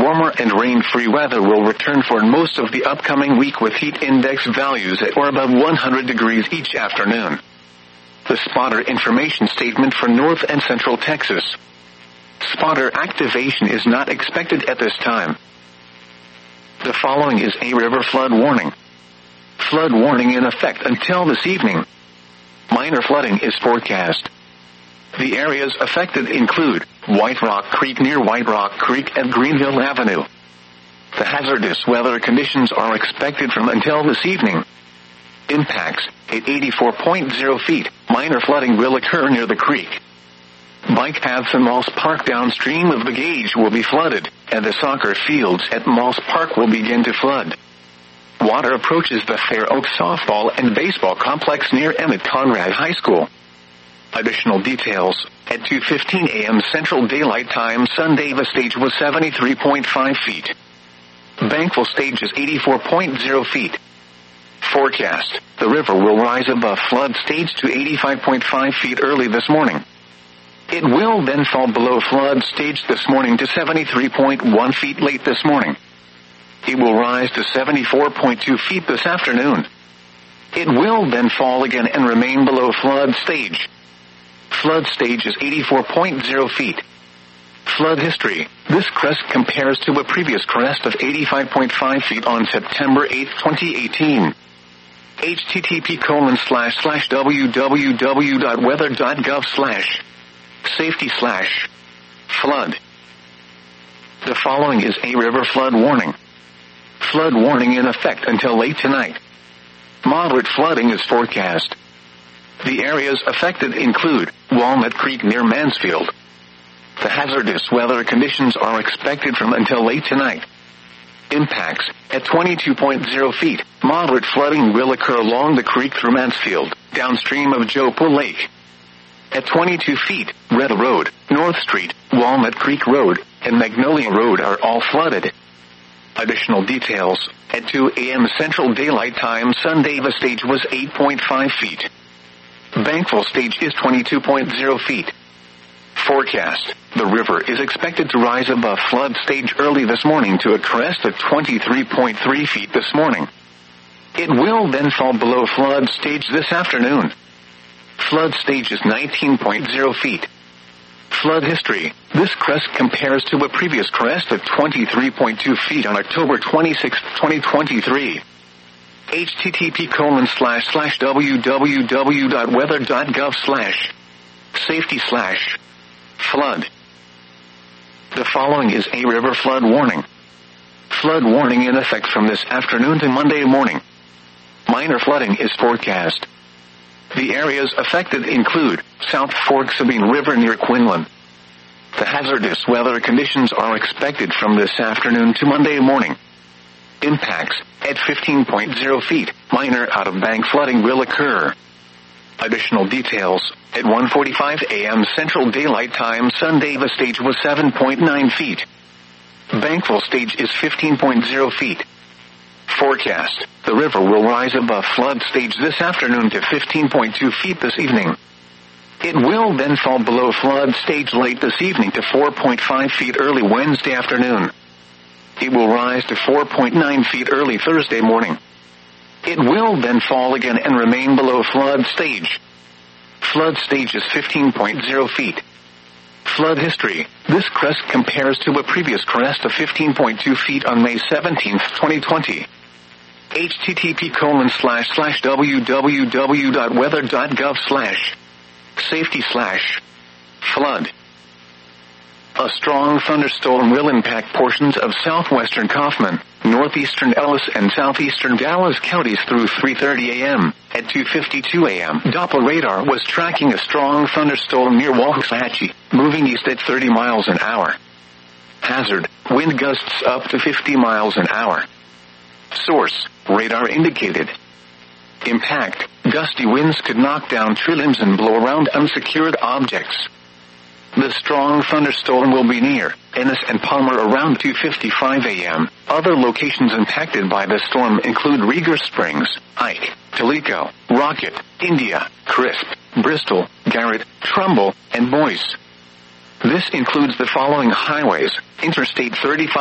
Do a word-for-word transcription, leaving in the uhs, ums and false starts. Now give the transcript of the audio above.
Warmer and rain-free weather will return for most of the upcoming week with heat index values at or above one hundred degrees each afternoon. The spotter information statement for North and Central Texas. Spotter activation is not expected at this time. The following is a river flood warning. Flood warning in effect until this evening. Minor flooding is forecast. The areas affected include White Rock Creek near White Rock Creek and Greenville Avenue. The hazardous weather conditions are expected from until this evening. Impacts at eighty-four point zero feet. Minor flooding will occur near the creek. Bike paths in Moss Park downstream of the gauge will be flooded, and the soccer fields at Moss Park will begin to flood. Water approaches the Fair Oaks softball and baseball complex near Emmett Conrad High School. Additional details, at two fifteen a.m. Central Daylight Time Sunday the stage was seventy-three point five feet. Bankville stage is eighty-four point zero feet. Forecast, the river will rise above flood stage to eighty-five point five feet early this morning. It will then fall below flood stage this morning to seventy-three point one feet late this morning. It will rise to seventy-four point two feet this afternoon. It will then fall again and remain below flood stage. Flood stage is eighty-four point zero feet. Flood history. This crest compares to a previous crest of eighty-five point five feet on September eighth, twenty eighteen. http colon slash slash www.weather.gov slash safety slash flood. The following is a river flood warning. Flood warning in effect until late tonight. Moderate flooding is forecast. The areas affected include Walnut Creek near Mansfield. The hazardous weather conditions are expected from until late tonight. Impacts at twenty-two point zero feet. Moderate flooding will occur along the creek through Mansfield, downstream of Jopo Lake. At twenty-two feet, Red Road, North Street, Walnut Creek Road, and Magnolia Road are all flooded. Additional details, at two a.m. Central Daylight Time Sunday the stage was eight point five feet. Bankville stage is twenty-two point zero feet. Forecast, the river is expected to rise above flood stage early this morning to a crest of twenty-three point three feet this morning. It will then fall below flood stage this afternoon. Flood stage is nineteen point zero feet. Flood history. This crest compares to a previous crest of twenty-three point two feet on October twenty-sixth, twenty twenty-three. http colon slash slash www.weather.gov slash safety slash flood. The following is a river flood warning. Flood warning in effect from this afternoon to Monday morning. Minor flooding is forecast. The areas affected include South Fork Sabine River near Quinlan. The hazardous weather conditions are expected from this afternoon to Monday morning. Impacts at fifteen point zero feet. Minor out-of-bank flooding will occur. Additional details, at one forty-five a.m. Central Daylight Time Sunday the stage was seven point nine feet. Bankville stage is fifteen point zero feet. Forecast, the river will rise above flood stage this afternoon to fifteen point two feet this evening. It will then fall below flood stage late this evening to four point five feet early Wednesday afternoon. It will rise to four point nine feet early Thursday morning. It will then fall again and remain below flood stage. Flood stage is fifteen point zero feet. Flood history. This crest compares to a previous crest of fifteen point two feet on May seventeenth, twenty twenty. http colon slash slash www.weather.gov slash safety slash flood. A strong thunderstorm will impact portions of southwestern Kaufman, northeastern Ellis and southeastern Dallas counties through three thirty a.m. At two fifty-two a.m. Doppler radar was tracking a strong thunderstorm near Waxahachie, moving east at thirty miles an hour. Hazard, wind gusts up to fifty miles an hour. Source, radar indicated. Impact, gusty winds could knock down tree limbs and blow around unsecured objects. The strong thunderstorm will be near Ennis and Palmer around two fifty-five a.m. Other locations impacted by the storm include Rieger Springs, Ike, Toledo, Rocket, India, Crisp, Bristol, Garrett, Trumbull, and Boyce. This includes the following highways: Interstate thirty-five